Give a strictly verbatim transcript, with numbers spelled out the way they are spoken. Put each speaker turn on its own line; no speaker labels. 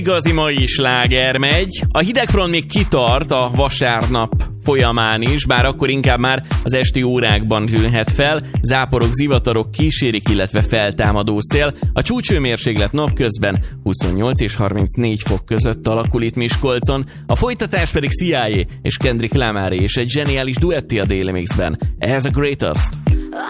Igazi mai sláger megy. A hidegfront még kitart a vasárnap folyamán is, bár akkor inkább már az esti órákban tűnhet fel. Záporok, zivatarok kísérik, illetve feltámadó szél. A csúcsőmérséklet napközben huszonnyolc és harmincnégy fok között alakul itt Miskolcon. A folytatás pedig C I A és Kendrick Lamar és egy zseniális duetti a Daily Mixben. Ehhez a Greatest.